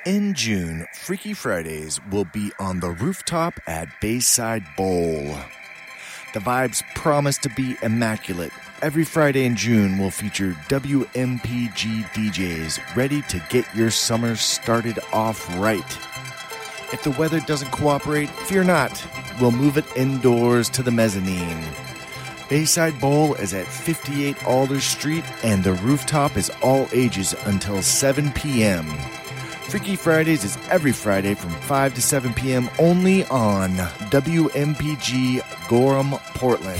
In June, Freaky Fridays will be on the rooftop at Bayside Bowl. The vibes promise to be immaculate. Every Friday in June will feature WMPG DJs ready to get your summer started off right. If the weather doesn't cooperate, fear not. We'll move it indoors to the mezzanine. Bayside Bowl is at 58 Alders Street, and the rooftop is all ages until 7 p.m. Freaky Fridays is every Friday from 5 to 7 p.m. only on WMPG Gorham, Portland.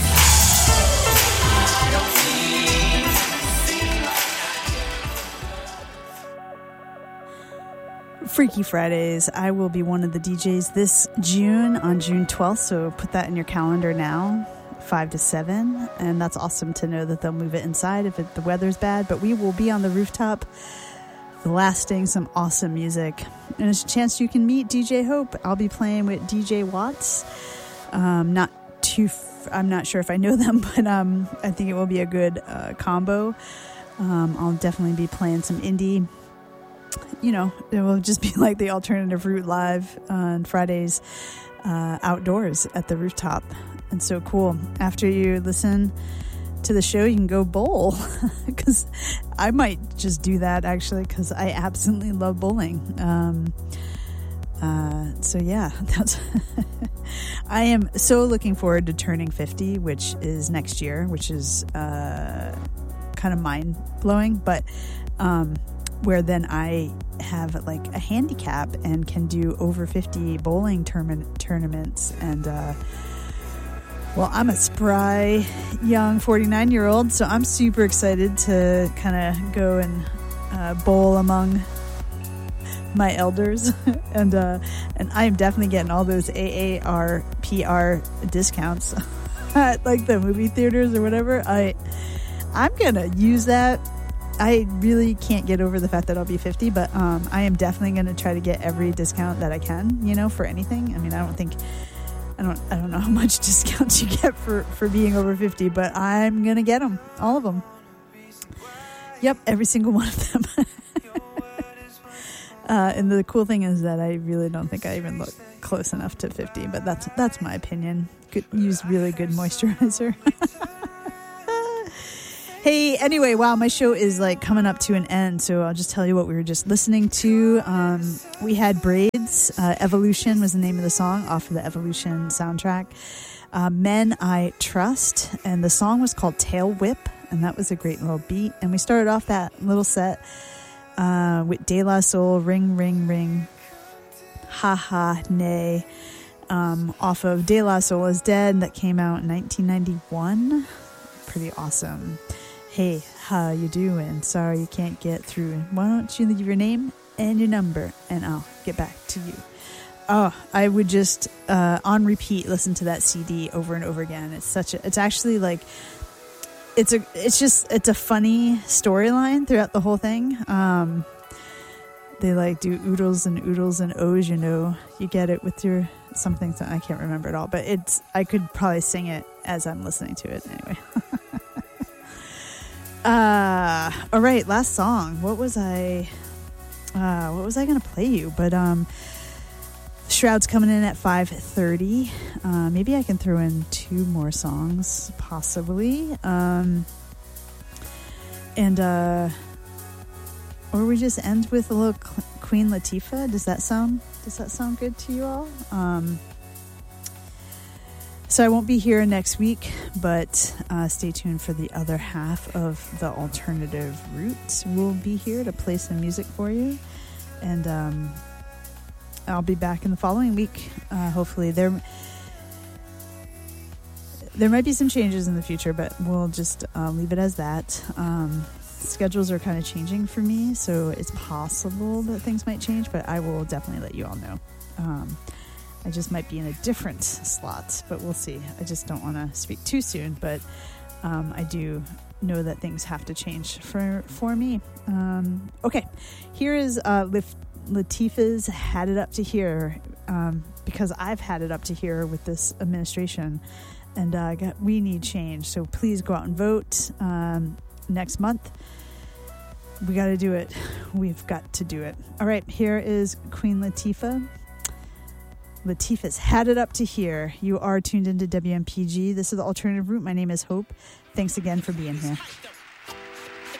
Freaky Fridays. I will be one of the DJs this June, on June 12th, so put that in your calendar now, 5 to 7, and that's awesome to know that they'll move it inside if the weather's bad, but we will be on the rooftop blasting some awesome music, and there's a chance you can meet DJ Hope. I'll be playing with DJ Watts. I'm not sure if I know them, but I think it will be a good combo. I'll definitely be playing some indie. You know, it will just be like the Alternative Route live on Fridays outdoors at the rooftop. And so cool. After you listen to the show, you can go bowl, because I might just do that actually, because I absolutely love bowling. So yeah, that's I am so looking forward to turning 50, which is next year, which is kind of mind blowing, but where then I have like a handicap and can do over 50 bowling tournaments. And well, I'm a spry young 49-year-old, so I'm super excited to kind of go and bowl among my elders. and I am definitely getting all those AARPR discounts at like the movie theaters or whatever. I'm gonna use that. I really can't get over the fact that I'll be 50, but I am definitely going to try to get every discount that I can, you know, for anything. I mean, I don't know how much discounts you get for being over 50, but I'm going to get them, all of them. Yep, every single one of them. And the cool thing is that I really don't think I even look close enough to 50, but that's my opinion. Use really good moisturizer. Hey, anyway, wow, my show is like coming up to an end, so I'll just tell you what we were just listening to. We had Braids. Evolution was the name of the song off of the Evolution soundtrack. Men I Trust, and the song was called Tail Whip, and that was a great little beat. And we started off that little set with De La Soul, Ring, Ring, Ring, Ha Ha, Nay, off of De La Soul is Dead, that came out in 1991. Pretty awesome. Hey, how you doing? Sorry you can't get through. Why don't you leave your name and your number, and I'll get back to you. Oh, I would just on repeat listen to that CD over and over again. It's actually like it's a funny storyline throughout the whole thing. They like do oodles and O's, you know. You get it with your something I can't remember it all, but I could probably sing it as I'm listening to it anyway. All right, last song. What was I gonna play you? But Shroud's coming in at 5:30. Maybe I can throw in 2 more songs, possibly. Or we just end with a little Queen Latifah. Does that sound good to you all? So I won't be here next week, but stay tuned for the other half of the Alternative Route. We'll be here to play some music for you, and I'll be back in the following week. Hopefully there might be some changes in the future, but we'll just leave it as that. Schedules are kind of changing for me, so it's possible that things might change, but I will definitely let you all know. I just might be in a different slot, but we'll see. I just don't want to speak too soon, but I do know that things have to change for me. Okay, here is Latifah's Had It Up to Here, because I've had it up to here with this administration, and we need change. So please go out and vote next month. We got to do it. We've got to do it. All right, here is Queen Latifah. Latifah's Had It Up to Here. You are tuned into WMPG. This is the Alternative Route. My name is Hope. Thanks again for being here.